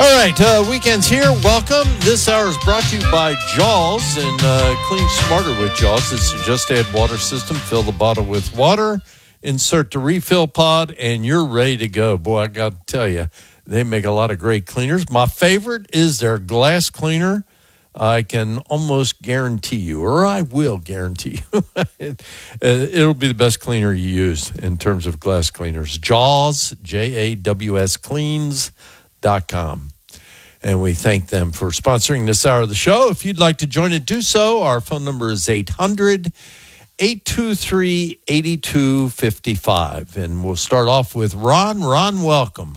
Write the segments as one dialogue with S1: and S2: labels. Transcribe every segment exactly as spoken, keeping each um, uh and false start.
S1: All right, uh, weekend's here. Welcome. This hour is brought to you by Jaws and uh, Clean Smarter with Jaws. It's a just add water system. Fill the bottle with water, insert the refill pod, and you're ready to go. Boy, I got to tell you, they make a lot of great cleaners. My favorite is their glass cleaner. I can almost guarantee you, or I will guarantee you, it, it'll be the best cleaner you use in terms of glass cleaners. Jaws, J A W S Cleans dot com. And we thank them for sponsoring this hour of the show. If you'd like to join it, do so. Our phone number is eight hundred, eight two three, eight two five five. And we'll start off with Ron. Ron, welcome.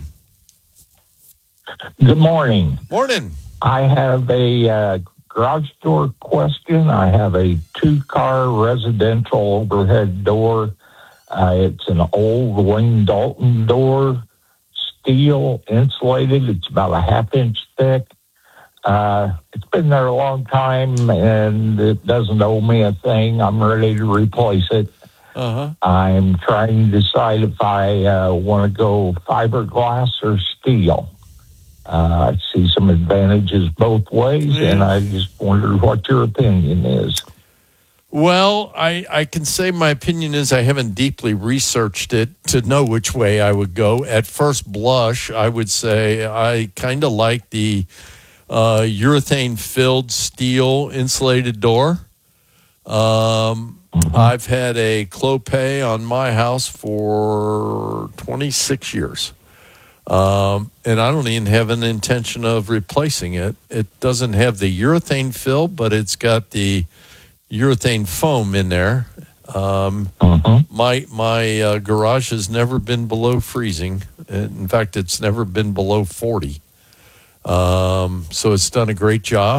S2: Good morning.
S1: Morning.
S2: I have a uh, garage door question. I have a two-car residential overhead door. Uh, it's an old Wayne Dalton door, steel, insulated. It's about a half inch thick. Uh, it's been there a long time, and it doesn't owe me a thing. I'm ready to replace it.
S1: Uh-huh.
S2: I'm trying to decide if I uh, want to go fiberglass or steel. Uh, I see some advantages both ways, and I just wondered what your opinion is.
S1: Well, I, I can say my opinion is I haven't deeply researched it to know which way I would go. At first blush, I would say I kind of like the uh, urethane-filled steel insulated door. Um, mm-hmm. I've had a Clopay on my house for twenty-six years. Um, and I don't even have an intention of replacing it. It doesn't have the urethane fill, but it's got the urethane foam in there. Um, uh-huh. My my uh, garage has never been below freezing. In fact, it's never been below forty. Um, so it's done a great job.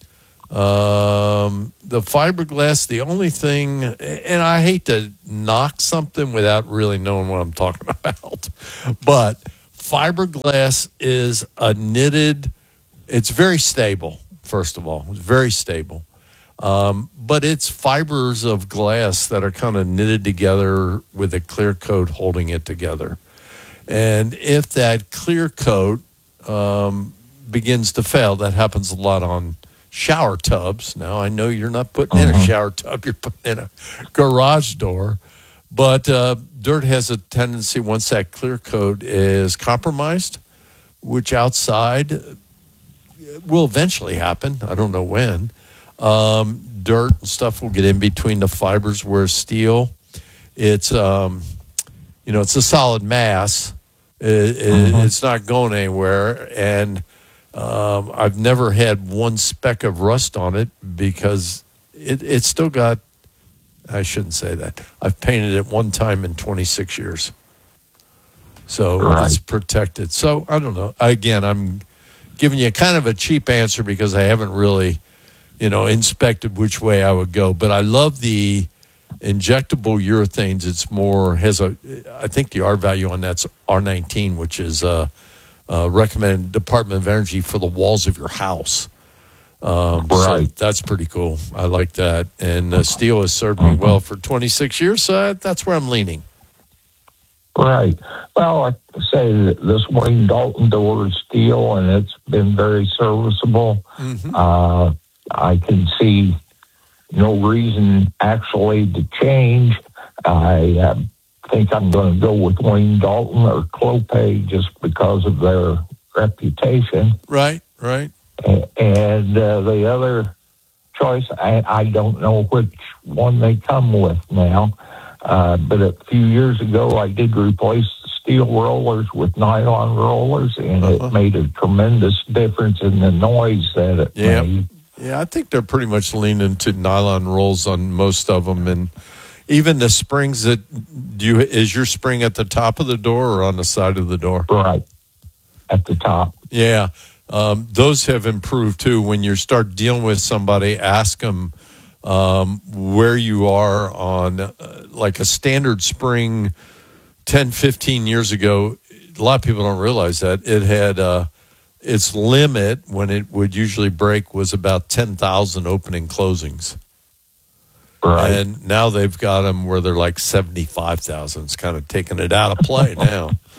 S1: Um, the fiberglass, the only thing, and I hate to knock something without really knowing what I'm talking about, but fiberglass is a knitted, it's very stable, first of all. It's very stable. Um, but it's fibers of glass that are kind of knitted together with a clear coat holding it together. And if that clear coat um, begins to fail, that happens a lot on shower tubs. Now, I know you're not putting in a shower tub, you're putting in a garage door. But uh, dirt has a tendency, once that clear coat is compromised, which outside will eventually happen. I don't know when. Um, dirt and stuff will get in between the fibers, where steel, it's, um, you know, it's a solid mass. It, it, uh-huh. It's not going anywhere. And um, I've never had one speck of rust on it because it, it's still got, I shouldn't say that. I've painted it one time in twenty-six years. So right. It's protected. So I don't know. Again, I'm giving you kind of a cheap answer because I haven't really, you know, inspected which way I would go. But I love the injectable urethanes. It's more, has a, I think the R value on that's R nineteen, which is uh, uh, recommended Department of Energy for the walls of your house. Um, right. So that's pretty cool. I like that. And uh, steel has served me well for twenty-six years, so that's where I'm leaning.
S2: Right. Well, I say that this Wayne Dalton door is steel, and it's been very serviceable. Mm-hmm. Uh, I can see no reason actually to change. I uh, think I'm going to go with Wayne Dalton or Clopay just because of their reputation.
S1: Right, right.
S2: And uh, the other choice, I, I don't know which one they come with now, uh, but a few years ago I did replace the steel rollers with nylon rollers, and uh-huh. it made a tremendous difference in the noise that it
S1: yeah.
S2: made.
S1: Yeah, I think they're pretty much leaning to nylon rolls on most of them, and even the springs that do you is your spring at the top of the door or on the side of the door?
S2: Right, at the top.
S1: Yeah. Um, those have improved too. When you start dealing with somebody, ask them um, where you are on uh, like a standard spring ten, fifteen years ago. A lot of people don't realize that it had uh, its limit when it would usually break was about ten thousand opening closings. Right. And now they've got them where they're like seventy-five thousand. It's kind of taking it out of play now.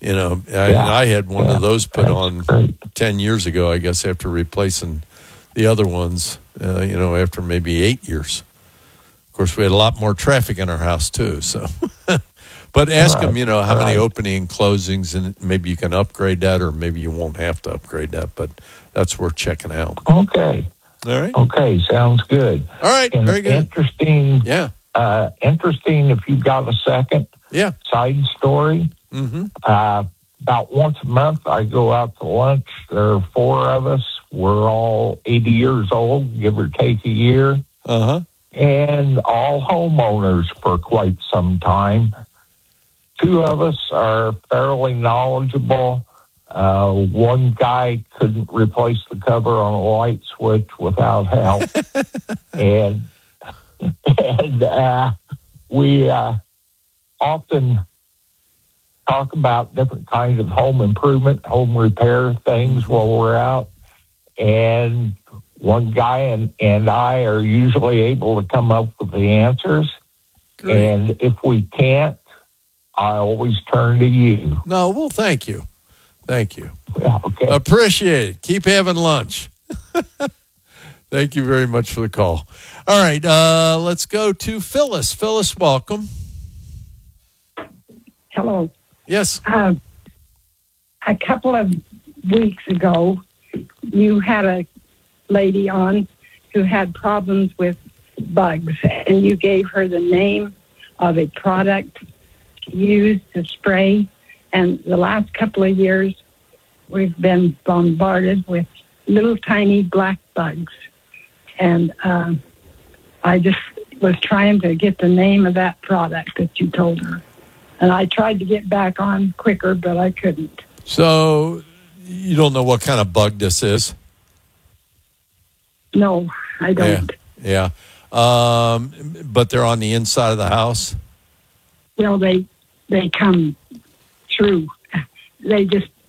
S1: You know, I,
S2: Yeah.
S1: I had one
S2: Yeah.
S1: of those put
S2: That's
S1: on
S2: great.
S1: ten years ago, I guess, after replacing the other ones, uh, you know, after maybe eight years. Of course, we had a lot more traffic in our house, too. So, but ask
S2: Right.
S1: them, you know, how many
S2: Right.
S1: opening and closings, and maybe you can upgrade that, or maybe you won't have to upgrade that, but that's worth checking out.
S2: Okay.
S1: All right.
S2: Okay. Sounds good.
S1: All right.
S2: And
S1: Very good.
S2: interesting.
S1: Yeah.
S2: Uh, interesting. If you've got a second
S1: Yeah.
S2: side story.
S1: Mm-hmm.
S2: Uh, about once a month, I go out to lunch. There are four of us. We're all eighty years old, give or take a year,
S1: Uh-huh.
S2: and all homeowners for quite some time. Two of us are fairly knowledgeable. Uh, one guy couldn't replace the cover on a light switch without help. and and uh, we uh, often talk about different kinds of home improvement, home repair things while we're out. And one guy and, and I are usually able to come up with the answers.
S1: Great.
S2: And if we can't, I always turn to you.
S1: No, well, thank you. Thank you.
S2: Yeah, okay.
S1: Appreciate it. Keep having lunch. Thank you very much for the call. All right, uh, let's go to Phyllis. Phyllis, welcome.
S3: Hello.
S1: Yes.
S3: Uh, a couple of weeks ago, you had a lady on who had problems with bugs, and you gave her the name of a product to use to spray. And the last couple of years, we've been bombarded with little tiny black bugs. And uh, I just was trying to get the name of that product that you told her. And I tried to get back on quicker, but I couldn't.
S1: So you don't know what kind of bug this is?
S3: No, I don't.
S1: Yeah. yeah. Um, but they're on the inside of the house?
S3: Well, they they come through. They just